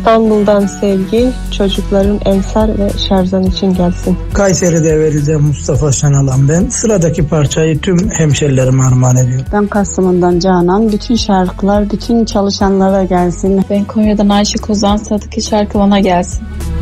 İstanbul'dan sevgi, çocukların Ensar ve Şerzan için gelsin. Kayseri'de vereceğim Mustafa Şenalan ben. Sıradaki parçayı tüm hemşerilerime armağan ediyorum. Ben Kastamonu'dan Canan. Bütün şarkılar bütün çalışanlara gelsin. Ben Konya'dan Ayşe Kozan. Sıradaki şarkı bana gelsin.